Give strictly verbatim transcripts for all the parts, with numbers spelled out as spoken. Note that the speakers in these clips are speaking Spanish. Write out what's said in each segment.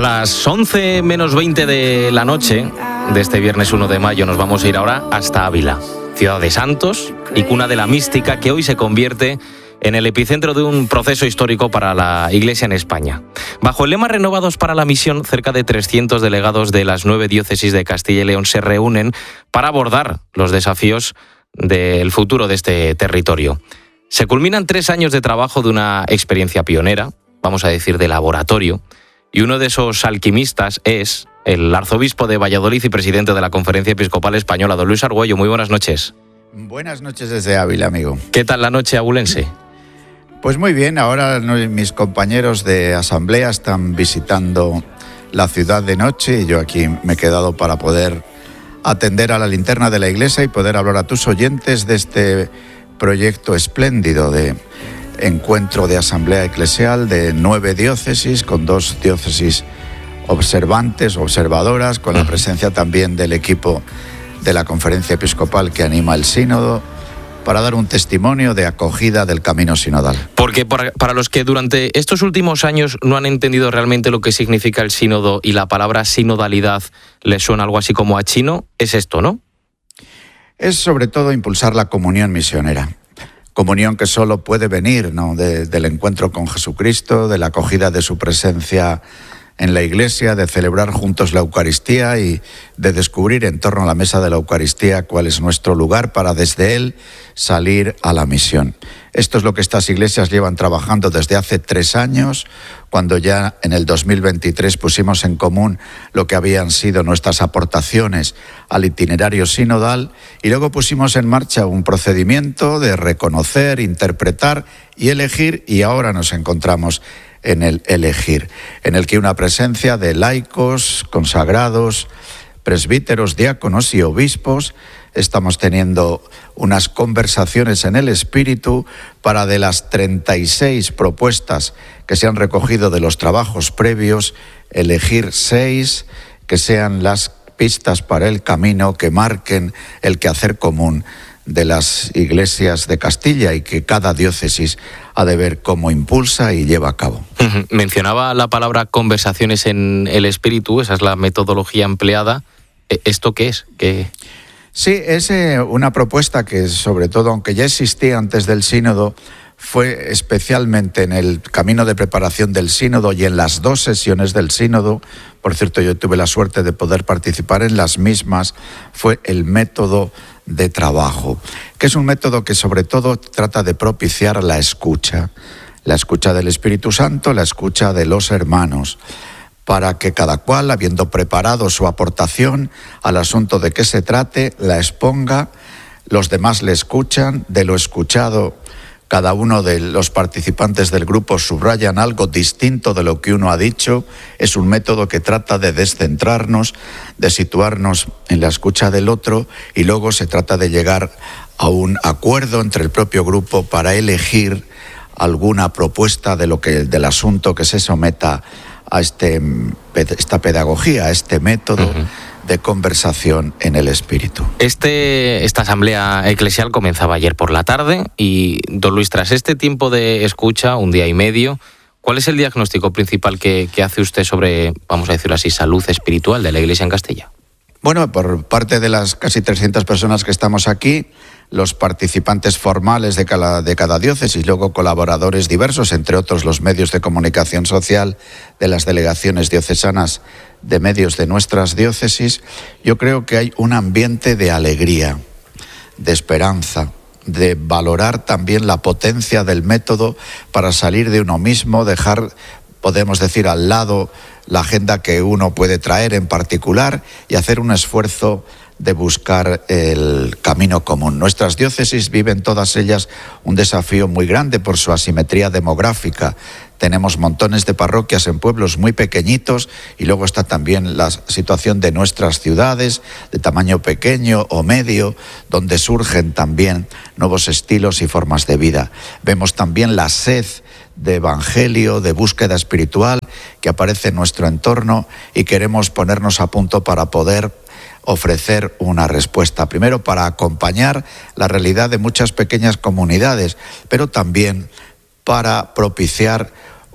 las once menos veinte de la noche de este viernes uno de mayo nos vamos a ir ahora hasta Ávila, ciudad de santos y cuna de la mística, que hoy se convierte en el epicentro de un proceso histórico para la Iglesia en España. Bajo el lema Renovados para la Misión, cerca de trescientos delegados de las nueve diócesis de Castilla y León se reúnen para abordar los desafíos del futuro de este territorio. Se culminan tres años de trabajo de una experiencia pionera, vamos a decir de laboratorio, y uno de esos alquimistas es el arzobispo de Valladolid y presidente de la Conferencia Episcopal Española, don Luis Argüello. Muy buenas noches. Buenas noches desde Ávila, amigo. ¿Qué tal la noche abulense? Pues muy bien, ahora mis compañeros de asamblea están visitando la ciudad de noche y yo aquí me he quedado para poder atender a la linterna de la iglesia y poder hablar a tus oyentes de este proyecto espléndido de encuentro de asamblea eclesial de nueve diócesis, con dos diócesis observantes, observadoras, con la presencia también del equipo de la Conferencia Episcopal que anima el sínodo, para dar un testimonio de acogida del camino sinodal. Porque para, para los que durante estos últimos años no han entendido realmente lo que significa el sínodo y la palabra sinodalidad les suena algo así como a chino, es esto, ¿no? Es sobre todo impulsar la comunión misionera. Comunión que solo puede venir, ¿no?, de, del encuentro con Jesucristo, de la acogida de su presencia en la iglesia, de celebrar juntos la Eucaristía y de descubrir en torno a la mesa de la Eucaristía cuál es nuestro lugar para desde él salir a la misión. Esto es lo que estas iglesias llevan trabajando desde hace tres años, cuando ya en el dos mil veintitrés pusimos en común lo que habían sido nuestras aportaciones al itinerario sinodal y luego pusimos en marcha un procedimiento de reconocer, interpretar y elegir, y ahora nos encontramos en el elegir, en el que una presencia de laicos, consagrados, presbíteros, diáconos y obispos estamos teniendo unas conversaciones en el espíritu para, de las treinta y seis propuestas que se han recogido de los trabajos previos, elegir seis que sean las pistas para el camino que marquen el quehacer común de las iglesias de Castilla y que cada diócesis ha de ver cómo impulsa y lleva a cabo. Uh-huh. Mencionaba la palabra conversaciones en el espíritu, esa es la metodología empleada. ¿Esto qué es? ¿Qué... Sí, es eh, una propuesta que, sobre todo, aunque ya existía antes del sínodo, fue especialmente en el camino de preparación del sínodo y en las dos sesiones del sínodo. Por cierto, yo tuve la suerte de poder participar en las mismas. Fue el método de trabajo, que es un método que sobre todo trata de propiciar la escucha, la escucha del Espíritu Santo, la escucha de los hermanos, para que cada cual, habiendo preparado su aportación al asunto de que se trate, la exponga, los demás le escuchan, de lo escuchado cada uno de los participantes del grupo subrayan algo distinto de lo que uno ha dicho. Es un método que trata de descentrarnos, de situarnos en la escucha del otro, y luego se trata de llegar a un acuerdo entre el propio grupo para elegir alguna propuesta de lo que, del asunto que se someta a este, esta pedagogía, a este método uh-huh. de conversación en el espíritu. Este, esta asamblea eclesial comenzaba ayer por la tarde y, don Luis, tras este tiempo de escucha, un día y medio, ¿cuál es el diagnóstico principal que, que hace usted sobre, vamos a decirlo así, salud espiritual de la Iglesia en Castilla? Bueno, por parte de las casi trescientas personas que estamos aquí, los participantes formales de cada, de cada diócesis, luego colaboradores diversos, entre otros los medios de comunicación social de las delegaciones diocesanas de medios de nuestras diócesis, yo creo que hay un ambiente de alegría, de esperanza, de valorar también la potencia del método para salir de uno mismo, dejar, podemos decir, al lado la agenda que uno puede traer en particular y hacer un esfuerzo de buscar el camino común. Nuestras diócesis viven todas ellas un desafío muy grande por su asimetría demográfica. Tenemos montones de parroquias en pueblos muy pequeñitos y luego está también la situación de nuestras ciudades de tamaño pequeño o medio, donde surgen también nuevos estilos y formas de vida. Vemos también la sed de evangelio, de búsqueda espiritual que aparece en nuestro entorno y queremos ponernos a punto para poder ofrecer una respuesta. Primero, para acompañar la realidad de muchas pequeñas comunidades, pero también para propiciar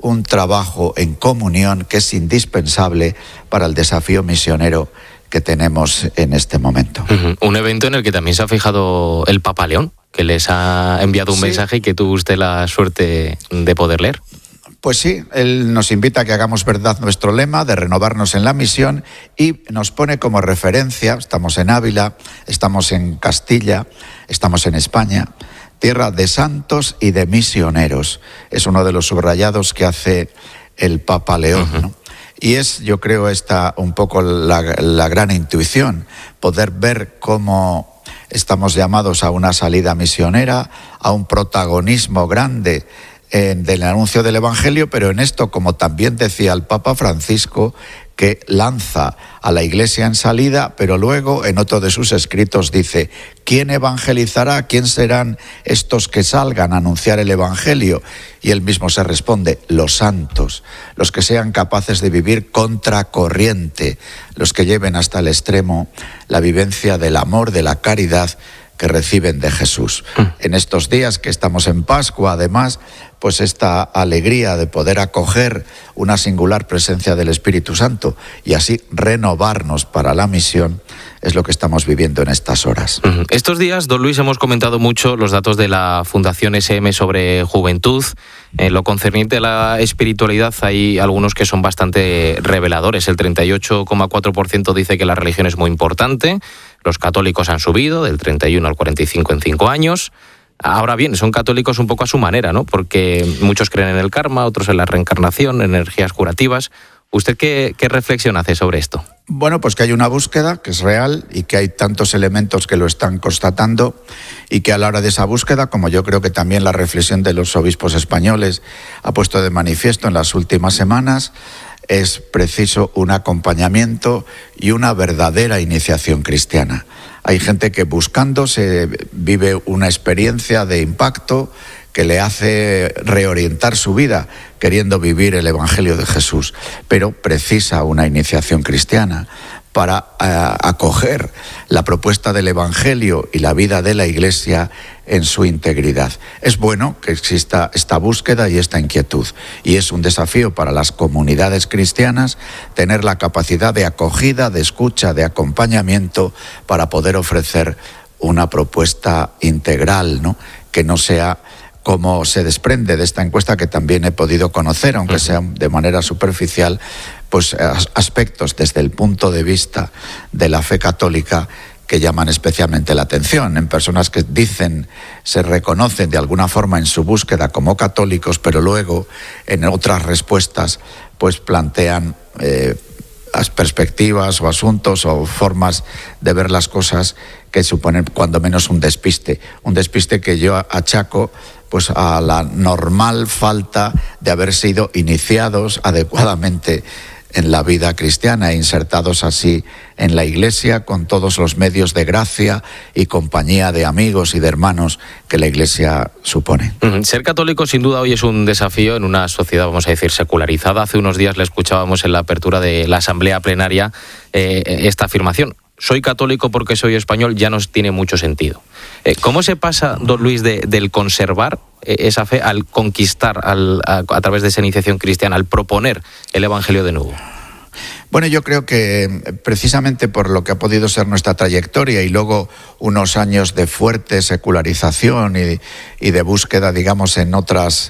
un trabajo en comunión que es indispensable para el desafío misionero que tenemos en este momento. Uh-huh. Un evento en el que también se ha fijado el Papa León, que les ha enviado un sí. mensaje y que tuvo usted la suerte de poder leer. Pues sí, él nos invita a que hagamos verdad nuestro lema de renovarnos en la misión y nos pone como referencia, estamos en Ávila, estamos en Castilla, estamos en España, tierra de santos y de misioneros. Es uno de los subrayados que hace el Papa León, uh-huh. ¿no? Y es, yo creo, esta un poco la, la gran intuición, poder ver cómo estamos llamados a una salida misionera, a un protagonismo grande en, del anuncio del Evangelio, pero en esto, como también decía el Papa Francisco, que lanza a la Iglesia en salida, pero luego en otro de sus escritos dice: ¿quién evangelizará? ¿Quién serán estos que salgan a anunciar el Evangelio? Y él mismo se responde: los santos, los que sean capaces de vivir contracorriente, los que lleven hasta el extremo la vivencia del amor, de la caridad que reciben de Jesús. Mm. En estos días que estamos en Pascua, además, pues esta alegría de poder acoger una singular presencia del Espíritu Santo y así renovarnos para la misión es lo que estamos viviendo en estas horas. Uh-huh. Estos días, don Luis, hemos comentado mucho los datos de la Fundación ese eme sobre juventud. En lo concerniente a la espiritualidad hay algunos que son bastante reveladores. El treinta y ocho coma cuatro por ciento dice que la religión es muy importante. Los católicos han subido del treinta y uno al cuarenta y cinco en cinco años. Ahora bien, son católicos un poco a su manera, ¿no? Porque muchos creen en el karma, otros en la reencarnación, en energías curativas. ¿Usted qué, qué reflexión hace sobre esto? Bueno, pues que hay una búsqueda que es real y que hay tantos elementos que lo están constatando y que a la hora de esa búsqueda, como yo creo que también la reflexión de los obispos españoles ha puesto de manifiesto en las últimas semanas, es preciso un acompañamiento y una verdadera iniciación cristiana. Hay gente que buscando se vive una experiencia de impacto que le hace reorientar su vida queriendo vivir el Evangelio de Jesús, pero precisa una iniciación cristiana para uh, acoger la propuesta del Evangelio y la vida de la Iglesia en su integridad. Es bueno que exista esta búsqueda y esta inquietud, y es un desafío para las comunidades cristianas tener la capacidad de acogida, de escucha, de acompañamiento para poder ofrecer una propuesta integral, ¿no? Que no sea, como se desprende de esta encuesta que también he podido conocer, aunque sea de manera superficial, pues aspectos desde el punto de vista de la fe católica que llaman especialmente la atención en personas que dicen, se reconocen de alguna forma en su búsqueda como católicos, pero luego en otras respuestas pues plantean eh, las perspectivas o asuntos o formas de ver las cosas que suponen cuando menos un despiste, un despiste que yo achaco pues a la normal falta de haber sido iniciados adecuadamente en la vida cristiana e insertados así en la Iglesia con todos los medios de gracia y compañía de amigos y de hermanos que la Iglesia supone. Ser católico sin duda hoy es un desafío en una sociedad, vamos a decir, secularizada. Hace unos días le escuchábamos en la apertura de la asamblea plenaria eh, esta afirmación: soy católico porque soy español, ya no tiene mucho sentido. Eh, ¿Cómo se pasa, don Luis, de, del conservar eh, esa fe al conquistar al, a, a través de esa iniciación cristiana, al proponer el Evangelio de nuevo? Bueno, yo creo que precisamente por lo que ha podido ser nuestra trayectoria y luego unos años de fuerte secularización y, y de búsqueda, digamos, en otras,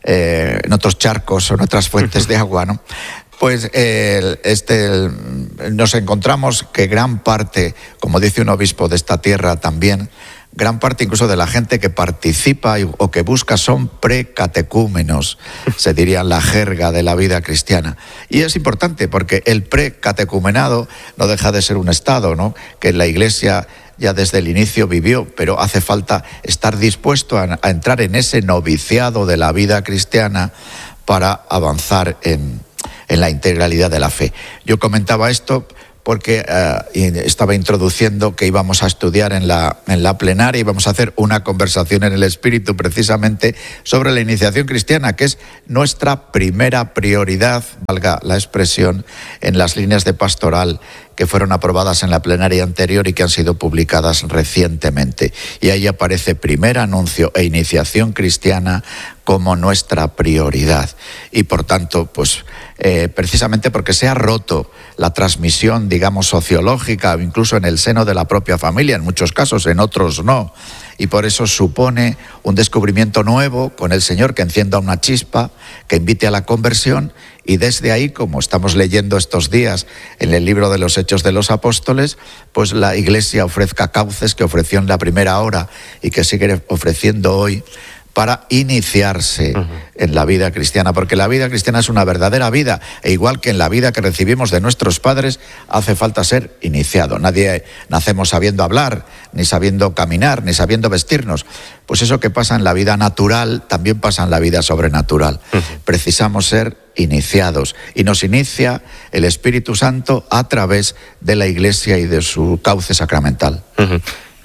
eh, en otros charcos o en otras fuentes de agua, ¿no? Pues eh, este, el, nos encontramos que gran parte, como dice un obispo de esta tierra también, gran parte incluso de la gente que participa y, o que busca son precatecúmenos, se diría en la jerga de la vida cristiana. Y es importante porque el precatecumenado no deja de ser un estado, ¿no?, que la Iglesia ya desde el inicio vivió, pero hace falta estar dispuesto a, a entrar en ese noviciado de la vida cristiana para avanzar en... en la integralidad de la fe. Yo comentaba esto porque uh, estaba introduciendo que íbamos a estudiar en la, en la plenaria, íbamos a hacer una conversación en el Espíritu precisamente sobre la iniciación cristiana, que es nuestra primera prioridad, valga la expresión, en las líneas de pastoral que fueron aprobadas en la plenaria anterior y que han sido publicadas recientemente. Y ahí aparece primer anuncio e iniciación cristiana como nuestra prioridad. Y por tanto, pues eh, precisamente porque se ha roto la transmisión, digamos, sociológica, incluso en el seno de la propia familia, en muchos casos, en otros no. Y por eso supone un descubrimiento nuevo con el Señor que encienda una chispa, que invite a la conversión. Y desde ahí, como estamos leyendo estos días en el libro de los Hechos de los Apóstoles, pues la Iglesia ofrezca cauces que ofreció en la primera hora y que sigue ofreciendo hoy para iniciarse uh-huh. en la vida cristiana, porque la vida cristiana es una verdadera vida, e igual que en la vida que recibimos de nuestros padres, hace falta ser iniciado. Nadie nacemos sabiendo hablar, ni sabiendo caminar, ni sabiendo vestirnos. Pues eso que pasa en la vida natural, también pasa en la vida sobrenatural. Uh-huh. Precisamos ser iniciados, y nos inicia el Espíritu Santo a través de la Iglesia y de su cauce sacramental. Uh-huh.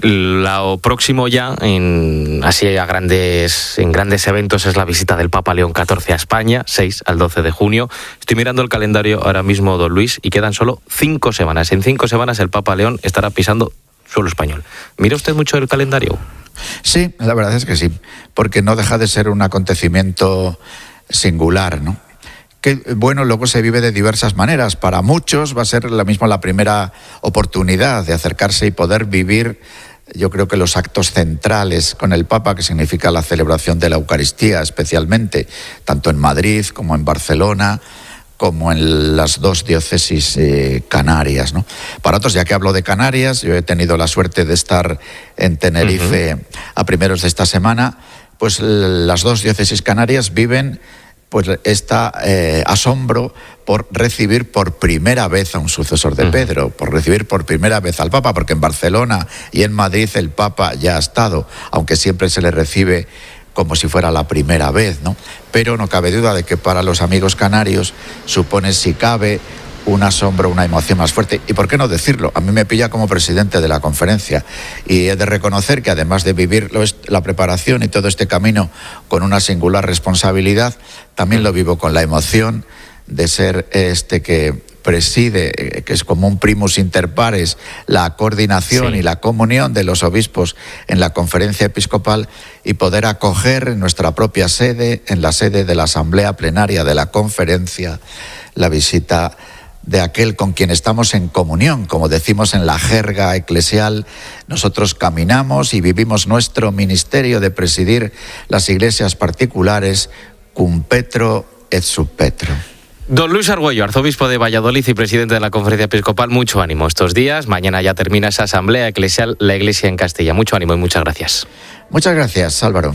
Lo próximo ya, en, así a grandes, en grandes eventos, es la visita del Papa León catorce a España, seis al doce de junio. Estoy mirando el calendario ahora mismo, don Luis, y quedan solo cinco semanas. En cinco semanas el Papa León estará pisando suelo español. ¿Mira usted mucho el calendario? Sí, la verdad es que sí, porque no deja de ser un acontecimiento singular, ¿no? Que, bueno, luego se vive de diversas maneras. Para muchos va a ser la misma la primera oportunidad de acercarse y poder vivir, yo creo que los actos centrales con el Papa, que significa la celebración de la Eucaristía especialmente, tanto en Madrid como en Barcelona, como en las dos diócesis eh, canarias, ¿no? Para otros, ya que hablo de Canarias, yo he tenido la suerte de estar en Tenerife uh-huh. a primeros de esta semana, pues las dos diócesis canarias viven pues está eh, asombro por recibir por primera vez a un sucesor de Pedro, por recibir por primera vez al Papa, porque en Barcelona y en Madrid el Papa ya ha estado, aunque siempre se le recibe como si fuera la primera vez, ¿no? Pero no cabe duda de que para los amigos canarios supone, si cabe, un asombro, una emoción más fuerte. Y por qué no decirlo, a mí me pilla como presidente de la conferencia y he de reconocer que además de vivir la preparación y todo este camino con una singular responsabilidad, también lo vivo con la emoción de ser este que preside, que es como un primus inter pares, la coordinación sí. y la comunión de los obispos en la conferencia episcopal y poder acoger en nuestra propia sede, en la sede de la asamblea plenaria de la conferencia, la visita de aquel con quien estamos en comunión. Como decimos en la jerga eclesial, nosotros caminamos y vivimos nuestro ministerio de presidir las iglesias particulares cum Petro et sub Petro. Don Luis Argüello, arzobispo de Valladolid y presidente de la Conferencia Episcopal, mucho ánimo estos días. Mañana ya termina esa asamblea eclesial, la Iglesia en Castilla. Mucho ánimo y muchas gracias. Muchas gracias, Álvaro.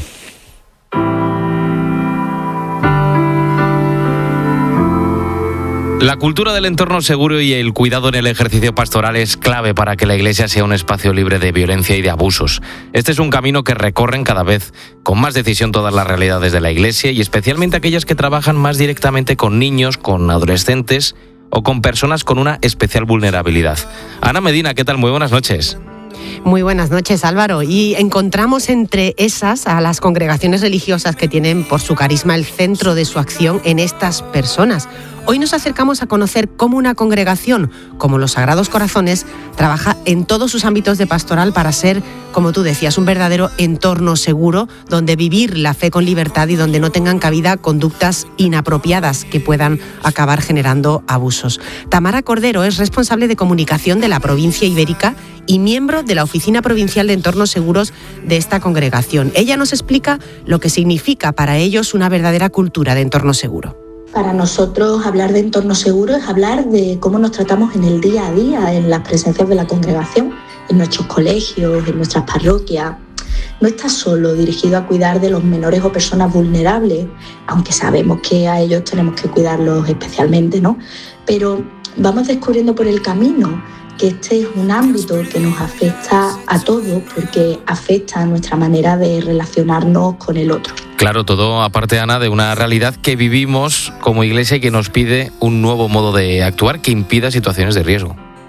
La cultura del entorno seguro y el cuidado en el ejercicio pastoral es clave para que la Iglesia sea un espacio libre de violencia y de abusos. Este es un camino que recorren cada vez con más decisión todas las realidades de la Iglesia y especialmente aquellas que trabajan más directamente con niños, con adolescentes o con personas con una especial vulnerabilidad. Ana Medina, ¿qué tal? Muy buenas noches. Muy buenas noches, Álvaro. Y encontramos entre esas a las congregaciones religiosas que tienen por su carisma el centro de su acción en estas personas. Hoy nos acercamos a conocer cómo una congregación, como los Sagrados Corazones, trabaja en todos sus ámbitos de pastoral para ser, como tú decías, un verdadero entorno seguro donde vivir la fe con libertad y donde no tengan cabida conductas inapropiadas que puedan acabar generando abusos. Tamara Cordero es responsable de comunicación de la provincia ibérica y miembro de la Oficina Provincial de Entornos Seguros de esta congregación. Ella nos explica lo que significa para ellos una verdadera cultura de entorno seguro. Para nosotros hablar de entorno seguro es hablar de cómo nos tratamos en el día a día, en las presencias de la congregación, en nuestros colegios, en nuestras parroquias. No está solo dirigido a cuidar de los menores o personas vulnerables, aunque sabemos que a ellos tenemos que cuidarlos especialmente, ¿no? Pero vamos descubriendo por el camino que este es un ámbito que nos afecta a todos porque afecta a nuestra manera de relacionarnos con el otro. Claro, todo aparte, Ana, de una realidad que vivimos como Iglesia y que nos pide un nuevo modo de actuar que impida situaciones de riesgo.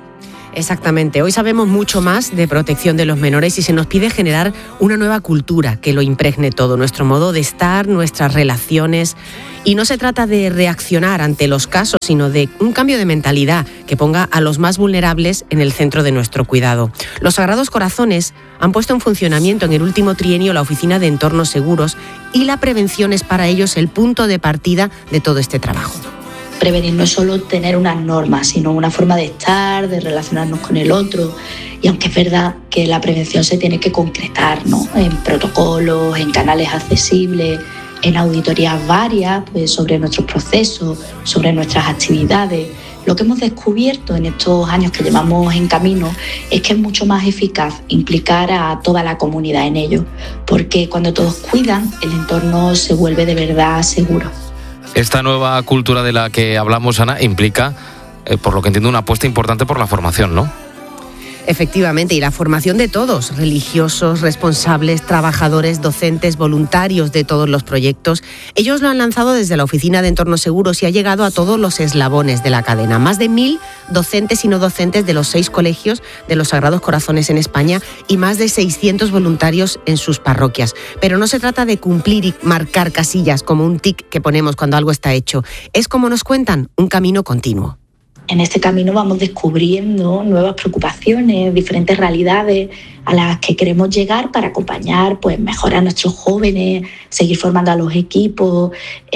Exactamente. Hoy sabemos mucho más de protección de los menores y se nos pide generar una nueva cultura que lo impregne todo, nuestro modo de estar, nuestras relaciones. Y no se trata de reaccionar ante los casos, sino de un cambio de mentalidad que ponga a los más vulnerables en el centro de nuestro cuidado. Los Sagrados Corazones han puesto en funcionamiento en el último trienio la Oficina de Entornos Seguros y la prevención es para ellos el punto de partida de todo este trabajo. Prevenir no es solo tener unas normas, sino una forma de estar, de relacionarnos con el otro. Y aunque es verdad que la prevención se tiene que concretar, ¿no?, en protocolos, en canales accesibles, en auditorías varias, pues, sobre nuestros procesos, sobre nuestras actividades. Lo que hemos descubierto en estos años que llevamos en camino es que es mucho más eficaz implicar a toda la comunidad en ello, porque cuando todos cuidan, el entorno se vuelve de verdad seguro. Esta nueva cultura de la que hablamos, Ana, implica, eh, por lo que entiendo, una apuesta importante por la formación, ¿no? Efectivamente, y la formación de todos, religiosos, responsables, trabajadores, docentes, voluntarios de todos los proyectos. Ellos lo han lanzado desde la Oficina de Entornos Seguros y ha llegado a todos los eslabones de la cadena. Más de mil docentes y no docentes de los seis colegios de los Sagrados Corazones en España y más de seiscientos voluntarios en sus parroquias. Pero no se trata de cumplir y marcar casillas como un tic que ponemos cuando algo está hecho. Es, como nos cuentan, un camino continuo. En este camino vamos descubriendo nuevas preocupaciones, diferentes realidades a las que queremos llegar para acompañar, pues, mejor a nuestros jóvenes, seguir formando a los equipos,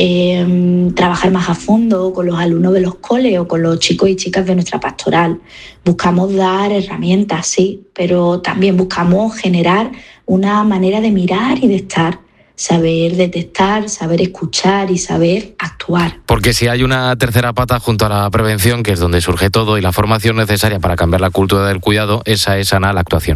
eh, trabajar más a fondo con los alumnos de los coles o con los chicos y chicas de nuestra pastoral. Buscamos dar herramientas, sí, pero también buscamos generar una manera de mirar y de estar. Saber detectar, saber escuchar y saber actuar. Porque si hay una tercera pata junto a la prevención, que es donde surge todo, y la formación necesaria para cambiar la cultura del cuidado, esa es, Ana, la actuación.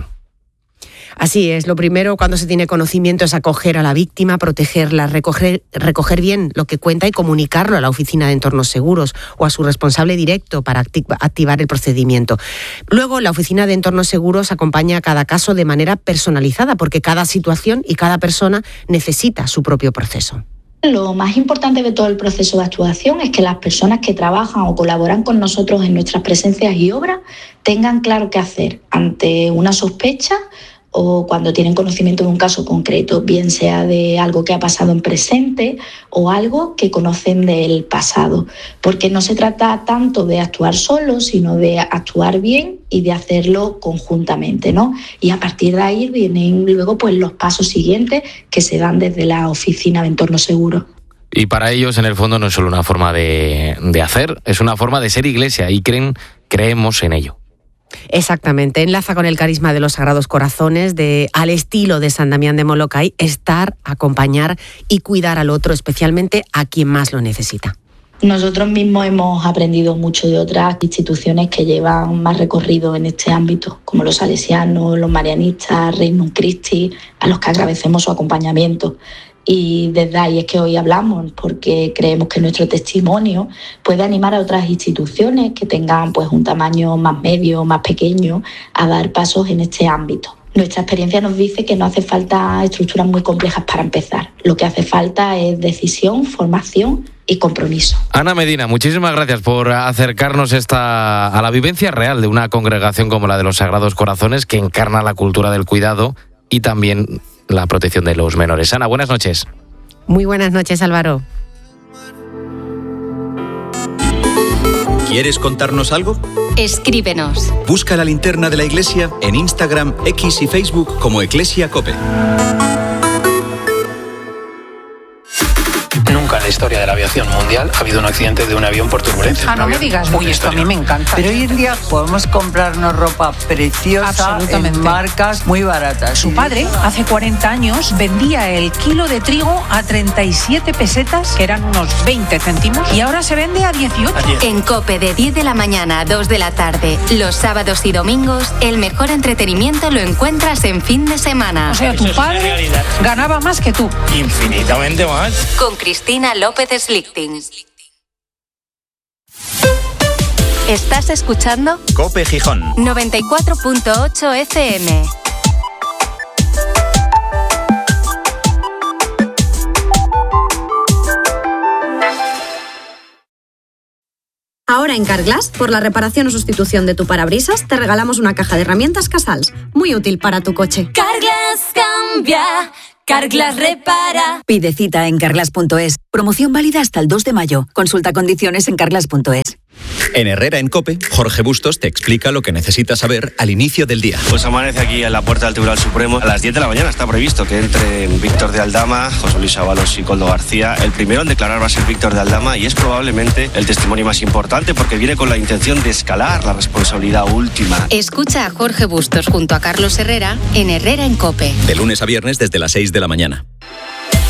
Así es, lo primero cuando se tiene conocimiento es acoger a la víctima, protegerla, recoger, recoger bien lo que cuenta y comunicarlo a la Oficina de Entornos Seguros o a su responsable directo para activar el procedimiento. Luego, la Oficina de Entornos Seguros acompaña a cada caso de manera personalizada porque cada situación y cada persona necesita su propio proceso. Lo más importante de todo el proceso de actuación es que las personas que trabajan o colaboran con nosotros en nuestras presencias y obras tengan claro qué hacer ante una sospecha o cuando tienen conocimiento de un caso concreto, bien sea de algo que ha pasado en presente o algo que conocen del pasado. Porque no se trata tanto de actuar solo, sino de actuar bien y de hacerlo conjuntamente, ¿no? Y a partir de ahí vienen luego, pues, los pasos siguientes que se dan desde la Oficina de Entornos Seguros. Y para ellos, en el fondo, no es solo una forma de, de hacer, es una forma de ser iglesia y creen, creemos en ello. Exactamente, enlaza con el carisma de los Sagrados Corazones, de al estilo de San Damián de Molokai, estar, acompañar y cuidar al otro, especialmente a quien más lo necesita. Nosotros mismos hemos aprendido mucho de otras instituciones que llevan más recorrido en este ámbito, como los salesianos, los marianistas, Regnum Christi, a los que agradecemos su acompañamiento. Y desde ahí es que hoy hablamos, porque creemos que nuestro testimonio puede animar a otras instituciones que tengan, pues, un tamaño más medio, más pequeño, a dar pasos en este ámbito. Nuestra experiencia nos dice que no hace falta estructuras muy complejas para empezar. Lo que hace falta es decisión, formación y compromiso. Ana Medina, muchísimas gracias por acercarnos esta, a la vivencia real de una congregación como la de los Sagrados Corazones, que encarna la cultura del cuidado y también la protección de los menores. Ana, buenas noches. Muy buenas noches, Álvaro. ¿Quieres contarnos algo? Escríbenos. Busca la linterna de la Iglesia en Instagram, X y Facebook como Eclesia Cope. Nunca en la historia de la aviación mundial ha habido un accidente de un avión por turbulencia. Ah, no me digas, uy, esto a mí me encanta. Pero hoy en día podemos comprarnos ropa preciosa en marcas muy baratas. Su padre, hace cuarenta años, vendía el kilo de trigo a treinta y siete pesetas, que eran unos veinte céntimos, y ahora se vende a dieciocho. En COPE, de diez de la mañana a dos de la tarde, los sábados y domingos, el mejor entretenimiento lo encuentras en fin de semana. O sea, tu padre ganaba más que tú. Infinitamente más. Con Cristina López Slichting. ¿Estás escuchando? Cope Gijón. noventa y cuatro punto ocho F M. Ahora en Carglass, por la reparación o sustitución de tu parabrisas, te regalamos una caja de herramientas Casals, muy útil para tu coche. Carglass cambia, Carglass repara. Pide cita en carglass punto es. Promoción válida hasta el dos de mayo. Consulta condiciones en carglass punto es. En Herrera en COPE, Jorge Bustos te explica lo que necesitas saber al inicio del día. Pues amanece aquí en la puerta del Tribunal Supremo. A las diez de la mañana está previsto que entren Víctor de Aldama, José Luis Ábalos y Koldo García. El primero en declarar va a ser Víctor de Aldama y es probablemente el testimonio más importante porque viene con la intención de escalar la responsabilidad última. Escucha a Jorge Bustos junto a Carlos Herrera en Herrera en COPE. De lunes a viernes desde las seis de la mañana.